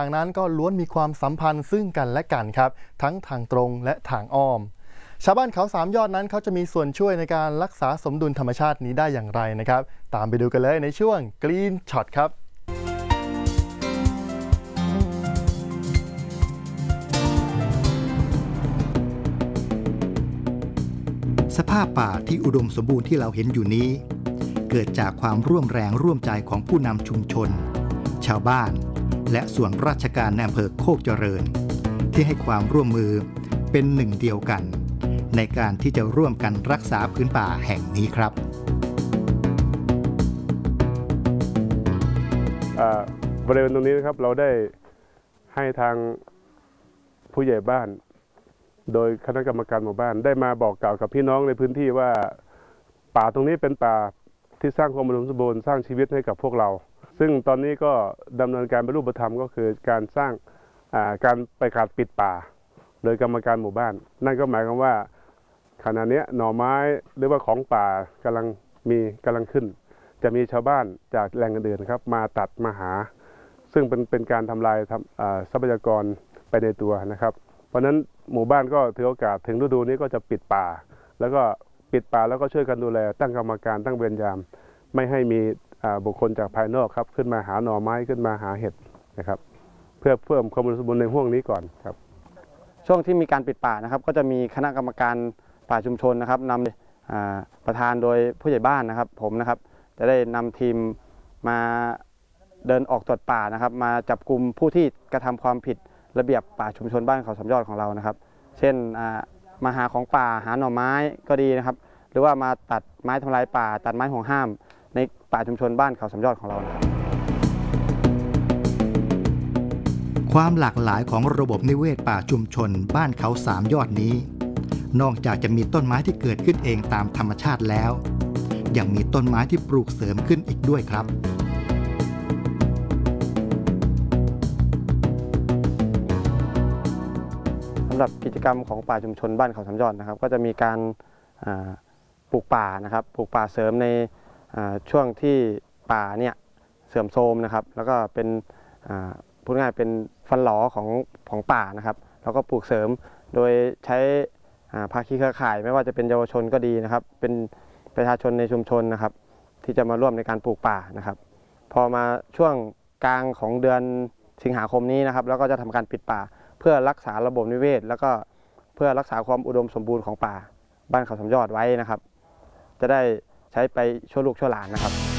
างๆนั้นก็ล้วนมีความสัมพันธ์ซึ่งกันและกันครับทั้งทางตรงและทางอ้อมชาวบ้านเขา3 ยอดนั้นเขาจะมีส่วนช่วยในการรักษาสมดุลธรรมชาตินี้ได้อย่างไรนะครับตามไปดูกันเลยในช่วง Green Shot ครับสภาพป่าที่อุดมสมบูรณ์ที่เราเห็นอยู่นี้เกิดจากความร่วมแรงร่วมใจของผู้นำชุมชนชาวบ้านและส่วนราชการในอำเภอโคกเจริญที่ให้ความร่วมมือเป็นหนึ่งเดียวกันในการที่จะร่วมกันรักษาพื้นป่าแห่งนี้ครับบริเวณตรงนี้นะครับเราได้ให้ทางผู้ใหญ่บ้านโดยคณะกรรมการหมู่บ้านได้มาบอกกล่าวกับพี่น้องในพื้นที่ว่าป่าตรงนี้เป็นป่าที่สร้างความอุดมสมบูรณ์สร้างชีวิตให้กับพวกเราซึ่งตอนนี้ก็ดำเนินการเป็นรูปธรรมก็คือการสร้างการไปขาดปิดป่าโดยกรรมการหมู่บ้านนั่นก็หมายความว่าขณะนี้หน่อไม้หรือว่าของป่ากำลังขึ้นจะมีชาวบ้านจากแหล่งอื่นๆครับมาตัดมาหาซึ่งเป็นการทำลายทรัพยากรไปในตัวนะครับเพราะฉะนั้นหมู่บ้านก็ถือโอกาสถึงฤดูนี้ก็จะปิดป่าแล้วก็ปิดป่าแล้วก็ช่วยกันดูแลตั้งกรรมการตั้งเวรยามไม่ให้มีบุคคลจากภายนอกครับขึ้นมาหาหน่อไม้ขึ้นมาหาเห็ดนะครับเพื่อเพิ่มความอุดมสมบูรณ์ในห่วงนี้ก่อนครับช่วงที่มีการปิดป่านะครับก็จะมีคณะกรรมการป่าชุมชนนะครับนำประธานโดยผู้ใหญ่บ้านนะครับผมนะครับจะได้นำทีมมาเดินออกตรวจป่านะครับมาจับกลุ่มผู้ที่กระทำความผิดระเบียบป่าชุมชนบ้านเขาสามยอดของเรานะครับเช่นมาหาของป่าหาหน่อไม้ก็ดีนะครับหรือว่ามาตัดไม้ทำลายป่าตัดไม้ห่วงห้ามในป่าชุมชนบ้านเขาสามยอดของเรานะครับความหลากหลายของระบบนิเวศป่าชุมชนบ้านเขา3 ยอดนี้นอกจากจะมีต้นไม้ที่เกิดขึ้นเองตามธรรมชาติแล้วยังมีต้นไม้ที่ปลูกเสริมขึ้นอีกด้วยครับสำหรับกิจกรรมของป่าชุมชนบ้านเขาสามยอดนะครับก็จะมีการปลูกป่านะครับปลูกป่าเสริมในช่วงที่ป่าเนี่ยเสื่อมโทรมนะครับแล้วก็เป็นพูดง่ายเป็นฟันหลอของป่านะครับแล้วก็ปลูกเสริมโดยใช้ภาคีเครือข่ายไม่ว่าจะเป็นเยาวชนก็ดีนะครับเป็นประชาชนในชุมชนนะครับที่จะมาร่วมในการปลูกป่านะครับพอมาช่วงกลางของเดือนสิงหาคมนี้นะครับแล้วก็จะทำการปิดป่าเพื่อรักษาระบบนิเวศแล้วก็เพื่อรักษาความอุดมสมบูรณ์ของป่าบ้านเขาสามยอดไว้นะครับจะได้ใช้ไปชั่วลูกชั่วหลานนะครับ